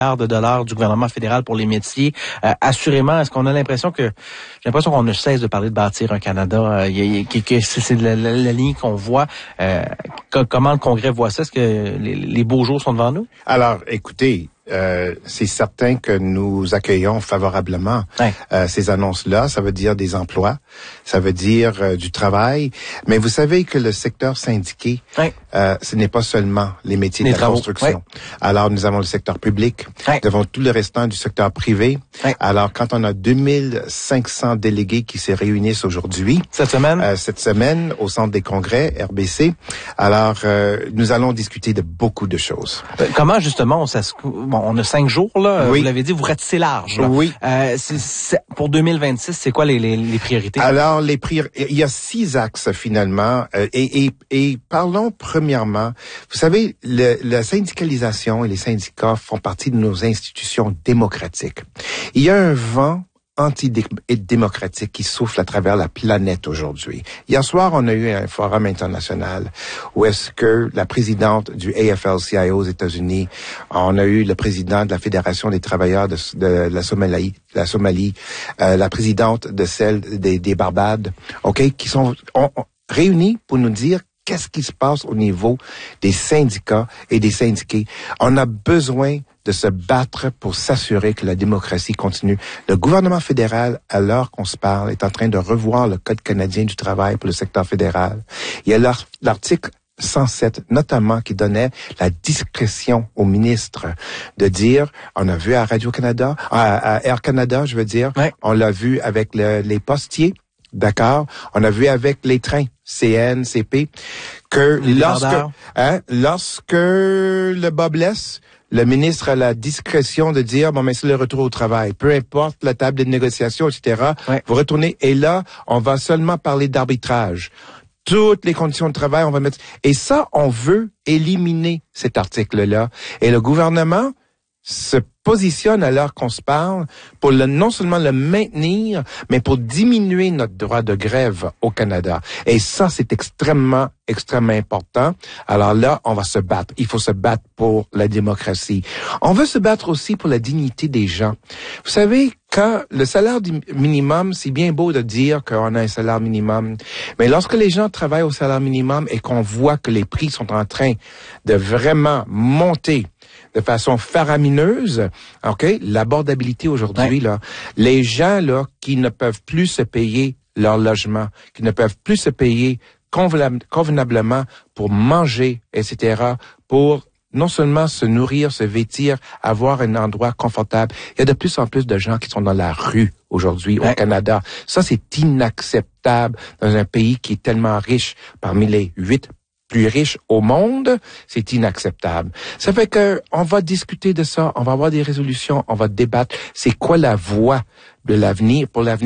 de dollars du gouvernement fédéral pour les métiers. Assurément, est-ce qu'on a l'impression j'ai l'impression qu'on ne cesse de parler de bâtir un Canada, que c'est la ligne qu'on voit. Comment le Congrès voit ça? Est-ce que les beaux jours sont devant nous? Alors, écoutez, c'est certain que nous accueillons favorablement ces annonces-là. Ça veut dire des emplois, ça veut dire du travail. Mais vous savez que le secteur syndiqué, ce n'est pas seulement les métiers de la construction. Alors, nous avons le secteur public, nous avons tout le restant du secteur privé. Alors, quand on a 2500 délégués qui se réunissent aujourd'hui, cette semaine au Centre des congrès, RBC, alors nous allons discuter de beaucoup de choses. Comment, justement, on a 5 jours, là. Oui. Vous l'avez dit, vous ratissez large, là. Oui. Pour 2026, c'est quoi les priorités? Alors, il y a 6 axes, finalement. Et parlons premièrement, vous savez, la syndicalisation et les syndicats font partie de nos institutions démocratiques. Il y a un vent antidémocratique qui souffle à travers la planète aujourd'hui. Hier soir, on a eu un forum international où est-ce que la présidente du AFL-CIO aux États-Unis, on a eu le président de la Fédération des travailleurs de la Somalie, la présidente de celle des Barbades, qui sont réunis pour nous dire qu'est-ce qui se passe au niveau des syndicats et des syndiqués. On a besoin de se battre pour s'assurer que la démocratie continue. Le gouvernement fédéral, à l'heure qu'on se parle, est en train de revoir le Code canadien du travail pour le secteur fédéral. Il y a l'article 107, notamment, qui donnait la discrétion au ministre de dire, on a vu à Radio-Canada, à Air Canada, on l'a vu avec les postiers, d'accord? On a vu avec les trains, CN, CP, que lorsque le bas blesse, le ministre a la discrétion de dire, mais c'est le retour au travail. Peu importe la table de négociation, etc. Vous retournez. Et là, on va seulement parler d'arbitrage. Toutes les conditions de travail, on va mettre... Et ça, on veut éliminer cet article-là. Et le gouvernement se positionne à l'heure qu'on se parle pour non seulement le maintenir, mais pour diminuer notre droit de grève au Canada. Et ça, c'est extrêmement important. Alors là, on va se battre. Il faut se battre pour la démocratie. On veut se battre aussi pour la dignité des gens. Vous savez, quand le salaire minimum, c'est bien beau de dire qu'on a un salaire minimum, mais lorsque les gens travaillent au salaire minimum et qu'on voit que les prix sont en train de vraiment monter de façon faramineuse, l'abordabilité aujourd'hui, là, les gens, là, qui ne peuvent plus se payer leur logement, qui ne peuvent plus se payer convenablement pour manger, etc., pour non seulement se nourrir, se vêtir, avoir un endroit confortable. Il y a de plus en plus de gens qui sont dans la rue aujourd'hui au Canada. Ça, c'est inacceptable dans un pays qui est tellement riche, parmi les 8 plus riches au monde, c'est inacceptable. Ça fait que on va discuter de ça, on va avoir des résolutions, on va débattre. C'est quoi la voie de l'avenir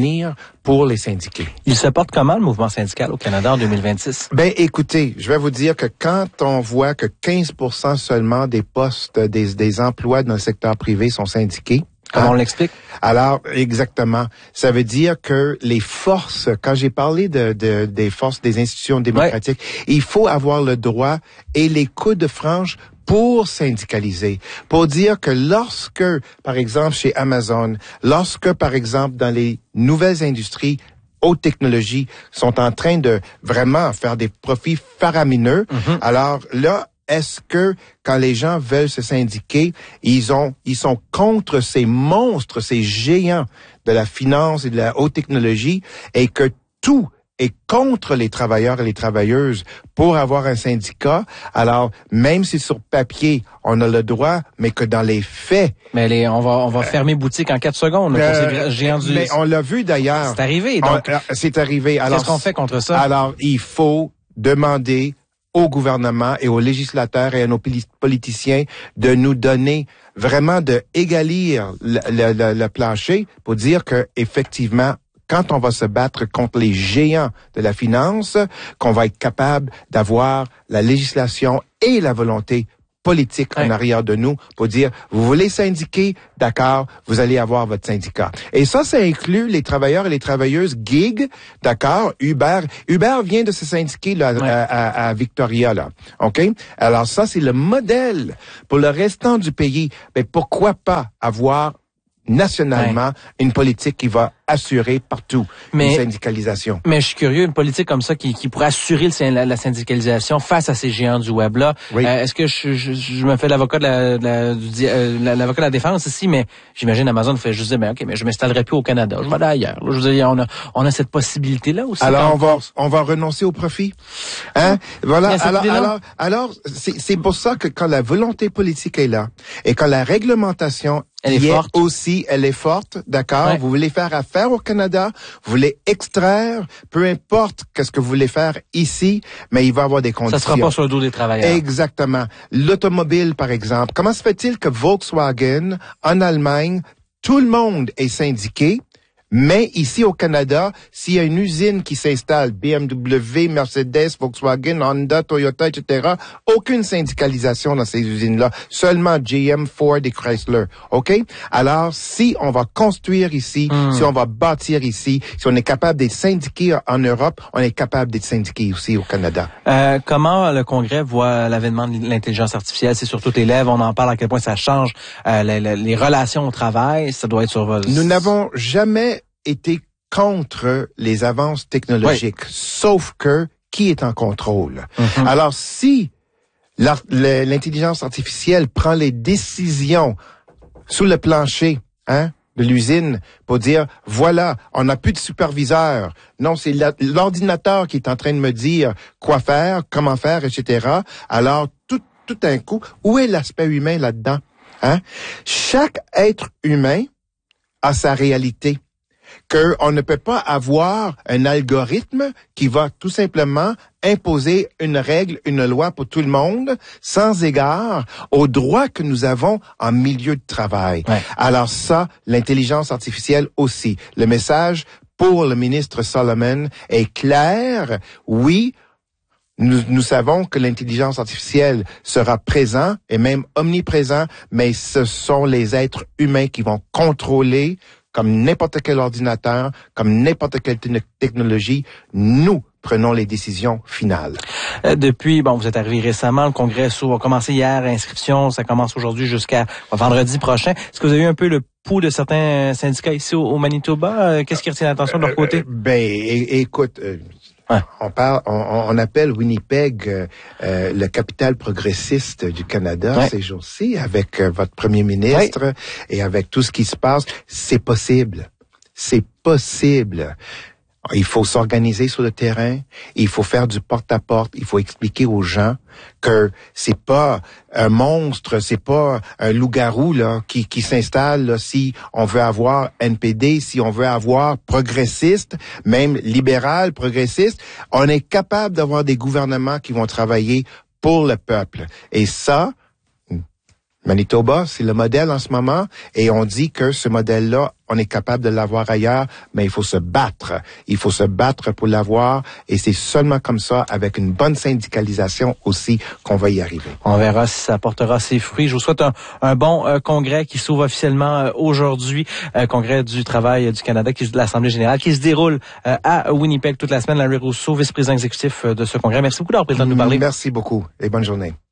pour les syndiqués? Il se porte comment, le mouvement syndical au Canada en 2026? Écoutez, je vais vous dire que quand on voit que 15% seulement des postes, des emplois dans le secteur privé sont syndiqués, comment on l'explique? Alors, exactement. Ça veut dire que les forces, quand j'ai parlé des forces des institutions démocratiques, il faut avoir le droit et les coudes franches pour syndicaliser, pour dire que lorsque, par exemple, chez Amazon, lorsque, par exemple, dans les nouvelles industries, haute technologie, sont en train de vraiment faire des profits faramineux, alors là, est-ce que quand les gens veulent se syndiquer, ils sont contre ces monstres, ces géants de la finance et de la haute technologie, et que tout est contre les travailleurs et les travailleuses pour avoir un syndicat? Alors, même si sur papier, on a le droit, mais que dans les faits... Mais on va fermer boutique en 4 secondes pour ces géants du... Mais on l'a vu d'ailleurs. C'est arrivé, donc. C'est arrivé. Alors, qu'est-ce qu'on fait contre ça? Alors, il faut demander au gouvernement et aux législateurs et à nos politiciens de nous donner vraiment de égalir le plancher pour dire que effectivement, quand on va se battre contre les géants de la finance, qu'on va être capable d'avoir la législation et la volonté politique en arrière de nous pour dire, vous voulez syndiquer, d'accord, vous allez avoir votre syndicat. Et ça inclut les travailleurs et les travailleuses gig, d'accord, Uber vient de se syndiquer là, à Victoria, là, OK? Alors ça, c'est le modèle pour le restant du pays. Mais pourquoi pas avoir nationalement une politique qui va assurer partout une syndicalisation. Mais je suis curieux, une politique comme ça qui pourrait assurer la syndicalisation face à ces géants du web-là. Oui. Est-ce que je me fais l'avocat l'avocat de la défense ici, mais j'imagine Amazon fait juste dire, ben, OK, mais je m'installerai plus au Canada. Je vais aller ailleurs. Là, je veux dire, on a cette possibilité-là aussi. Alors, on va renoncer au profit. Hein? Voilà. Alors, c'est pour ça que quand la volonté politique est là et quand la réglementation elle est forte, d'accord? Ouais. Vous voulez faire affaire au Canada, vous voulez extraire, peu importe qu'est-ce que vous voulez faire ici, mais il va y avoir des conditions. Ça sera pas sur le dos des travailleurs. Exactement. L'automobile, par exemple. Comment se fait-il que Volkswagen, en Allemagne, tout le monde est syndiqué? Mais ici au Canada, s'il y a une usine qui s'installe, BMW, Mercedes, Volkswagen, Honda, Toyota, etc., aucune syndicalisation dans ces usines-là. Seulement GM, Ford et Chrysler. OK? Alors, si on va construire ici, si on va bâtir ici, si on est capable d'être syndiqué en Europe, on est capable d'être syndiqué aussi au Canada. Comment le Congrès voit l'avènement de l'intelligence artificielle? C'est sur toutes les lèvres. On en parle à quel point ça change les relations au travail. Ça doit être sur vos... Nous n'avons jamais été contre les avances technologiques, sauf que qui est en contrôle? Alors, si l'intelligence artificielle prend les décisions sous le plancher, hein, de l'usine pour dire, voilà, on n'a plus de superviseur. Non, c'est l'ordinateur qui est en train de me dire quoi faire, comment faire, etc. Alors, tout d'un coup, où est l'aspect humain là-dedans? Hein? Chaque être humain a sa réalité. Qu'on ne peut pas avoir un algorithme qui va tout simplement imposer une règle, une loi pour tout le monde, sans égard aux droits que nous avons en milieu de travail. Ouais. Alors ça, l'intelligence artificielle aussi. Le message pour le ministre Solomon est clair. Oui, nous savons que l'intelligence artificielle sera présente et même omniprésent, mais ce sont les êtres humains qui vont contrôler comme n'importe quel ordinateur, comme n'importe quelle technologie, nous prenons les décisions finales. Depuis, vous êtes arrivé récemment, le Congrès a commencé hier, l'inscription, ça commence aujourd'hui jusqu'à vendredi prochain. Est-ce que vous avez eu un peu le pouls de certains syndicats ici au Manitoba? Qu'est-ce qui retient l'attention de leur côté? Écoute... On appelle Winnipeg le capital progressiste du Canada ces jours-ci avec votre premier ministre et avec tout ce qui se passe. C'est possible. C'est possible. Il faut s'organiser sur le terrain, il faut faire du porte-à-porte, il faut expliquer aux gens que c'est pas un monstre, c'est pas un loup-garou là qui s'installe là, si on veut avoir NPD, si on veut avoir progressiste, même libéral, progressiste, on est capable d'avoir des gouvernements qui vont travailler pour le peuple. Et ça, Manitoba, c'est le modèle en ce moment, et on dit que ce modèle-là, on est capable de l'avoir ailleurs, mais il faut se battre. Il faut se battre pour l'avoir, et c'est seulement comme ça, avec une bonne syndicalisation aussi, qu'on va y arriver. On verra si ça portera ses fruits. Je vous souhaite un bon congrès qui s'ouvre officiellement aujourd'hui, congrès du travail du Canada, qui est de l'Assemblée générale, qui se déroule à Winnipeg toute la semaine. Larry Rousseau, vice-président exécutif de ce congrès. Merci beaucoup d'avoir pris le temps de nous parler. Merci beaucoup, et bonne journée.